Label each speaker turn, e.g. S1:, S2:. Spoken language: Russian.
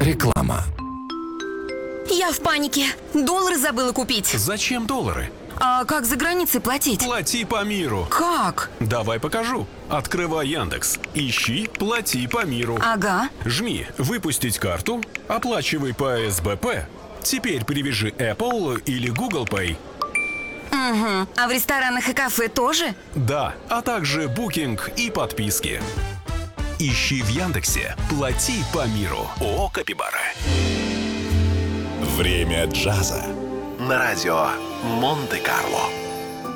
S1: Реклама.
S2: Я в панике. Доллары забыла купить.
S3: Зачем доллары?
S2: А как за границей платить?
S3: Плати по миру.
S2: Как?
S3: Давай покажу. Открывай Яндекс. Ищи «Плати по миру».
S2: Ага.
S3: Жми «Выпустить карту», оплачивай по СБП. Теперь привяжи Apple или Google Pay.
S2: Угу. А в ресторанах и кафе тоже?
S3: Да, а также букинг и подписки. Ищи в Яндексе «Плати по миру». ООО «Капибара».
S4: Время джаза на радио Монте-Карло.